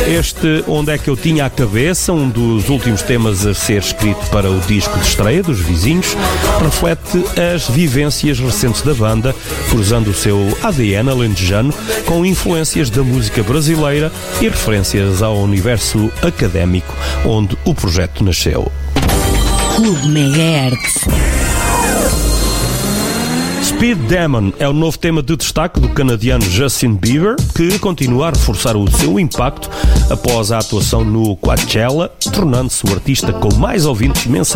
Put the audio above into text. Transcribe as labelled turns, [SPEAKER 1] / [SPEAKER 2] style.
[SPEAKER 1] Este Onde é que eu tinha a cabeça, um dos últimos temas a ser escrito para o disco de estreia dos Vizinhos, reflete as vivências recentes da banda, cruzando o seu ADN alentejano com influências da música brasileira e referências ao universo académico onde o projeto nasceu.
[SPEAKER 2] Clube Megahertz.
[SPEAKER 1] Speed Demon é o novo tema de destaque do canadiano Justin Bieber, que continua a reforçar o seu impacto após a atuação no Coachella, tornando-se o artista com mais ouvintes mensais